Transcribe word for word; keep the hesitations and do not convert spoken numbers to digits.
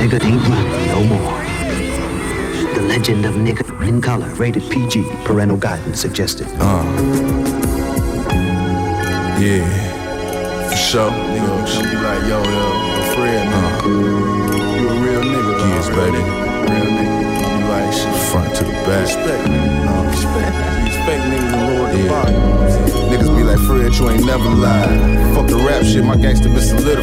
nigga ain't run no more. The legend of nigga in color, rated P G, parental guidance suggested. Uh. Yeah. For sure. Niggas gonna be like, yo, yo, yo, Fred, man. Uh. You a real nigga, though. Yes, baby. Real nigga. You like shit. Front to the back. Respect, man. No, respect. Respect niggas and lower the bar. Niggas be like, Fred, you ain't never lied. Fuck the rap shit, my gangster been solidified.